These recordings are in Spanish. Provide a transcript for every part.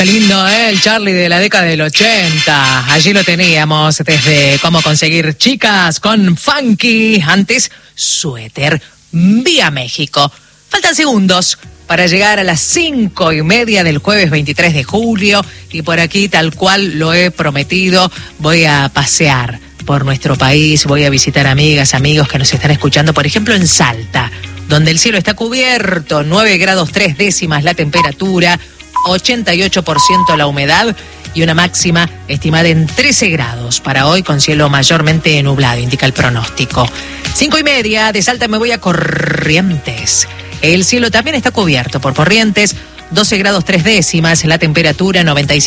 Qué lindo, el Charlie de la década del 80. Allí lo teníamos desde Cómo conseguir chicas con Funky. Antes, Suéter, vía México. Faltan segundos para llegar a las 5:30 del jueves 23 de julio. Y por aquí, tal cual lo he prometido, voy a pasear por nuestro país. Voy a visitar amigas, amigos que nos están escuchando, por ejemplo, en Salta, donde el cielo está cubierto, 9 grados 3 décimas la temperatura, 88% la humedad y una máxima estimada en 13 grados para hoy, con cielo mayormente nublado, indica el pronóstico. 5:30, de Salta me voy a Corrientes. El cielo también está cubierto por Corrientes, 12 grados 3 décimas la temperatura,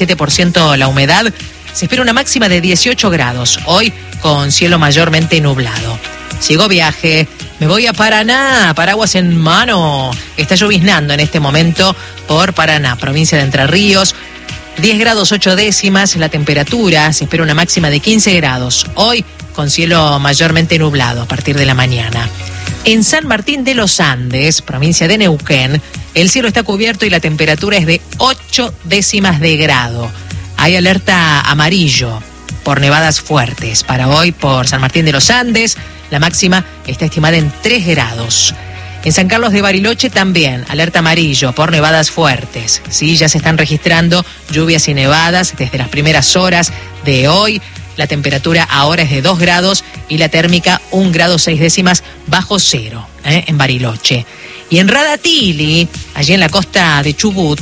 97% la humedad. Se espera una máxima de 18 grados, hoy con cielo mayormente nublado. Sigo viaje, me voy a Paraná, paraguas en mano. Está lloviznando en este momento por Paraná, provincia de Entre Ríos. 10 grados 8 décimas la temperatura, se espera una máxima de 15 grados. Hoy con cielo mayormente nublado a partir de la mañana. En San Martín de los Andes, provincia de Neuquén, el cielo está cubierto y la temperatura es de 8 décimas de grado. Hay alerta amarillo por nevadas fuertes para hoy por San Martín de los Andes. La máxima está estimada en 3 grados. En San Carlos de Bariloche también, alerta amarillo por nevadas fuertes. Sí, ya se están registrando lluvias y nevadas desde las primeras horas de hoy. La temperatura ahora es de 2 grados y la térmica 1 grado 6 décimas bajo cero, en Bariloche. Y en Radatili, allí en la costa de Chubut,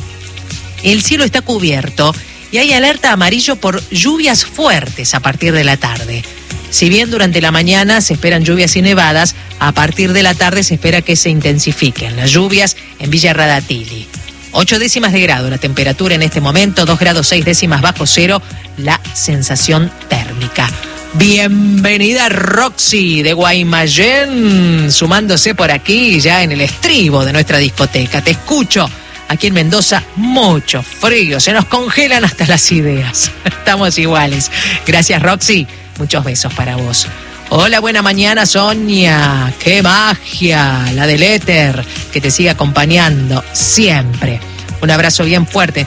el cielo está cubierto y hay alerta amarillo por lluvias fuertes a partir de la tarde. Si bien durante la mañana se esperan lluvias y nevadas, a partir de la tarde se espera que se intensifiquen las lluvias en Villa Radatili. 8 décimas de grado la temperatura en este momento, 2 grados 6 décimas bajo cero la sensación térmica. Bienvenida Roxy de Guaymallén, sumándose por aquí ya en el estribo de nuestra discoteca. Te escucho. Aquí en Mendoza, mucho frío, se nos congelan hasta las ideas. Estamos iguales. Gracias, Roxy. Muchos besos para vos. Hola, buena mañana, Sonia. ¡Qué magia! La del éter, que te sigue acompañando siempre. Un abrazo bien fuerte.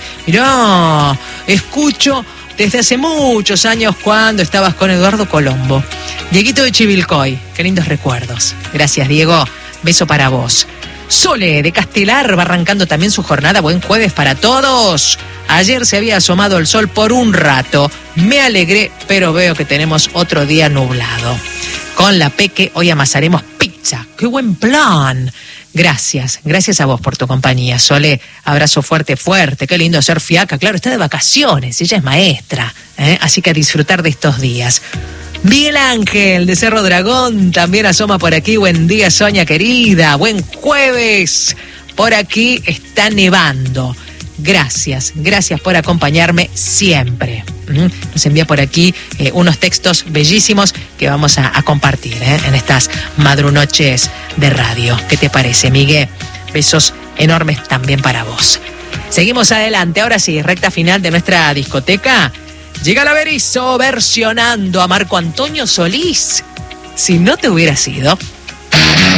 Mirá, escucho desde hace muchos años cuando estabas con Eduardo Colombo. Dieguito de Chivilcoy, qué lindos recuerdos. Gracias, Diego. Beso para vos. Sole de Castelar va arrancando también su jornada. Buen jueves para todos. Ayer se había asomado el sol por un rato. Me alegré, pero veo que tenemos otro día nublado. Con la Peque hoy amasaremos pizza. ¡Qué buen plan! Gracias a vos por tu compañía, Sole. Abrazo fuerte, fuerte. Qué lindo ser fiaca. Claro, está de vacaciones, ella es maestra, así que a disfrutar de estos días. Miguel Ángel de Cerro Dragón también asoma por aquí. Buen día, Sonia querida. Buen jueves. Por aquí está nevando. Gracias por acompañarme siempre. Nos envía por aquí unos textos bellísimos que vamos a compartir en estas madrunoches de radio. ¿Qué te parece, Miguel? Besos enormes también para vos. Seguimos adelante. Ahora sí, recta final de nuestra discoteca. Llega la Berizo versionando a Marco Antonio Solís. Si no te hubiera sido.